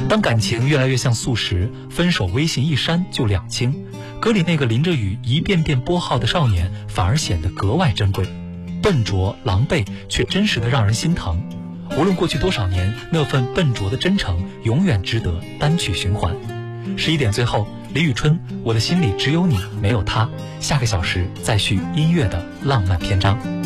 当感情越来越像素食，分手微信一删就两清，歌里那个淋着雨一遍遍拨号的少年反而显得格外珍贵，笨拙狼狈却真实的让人心疼。无论过去多少年，那份笨拙的真诚永远值得单曲循环。11点最后，李宇春，我的心里只有你没有他，下个小时再续音乐的浪漫篇章。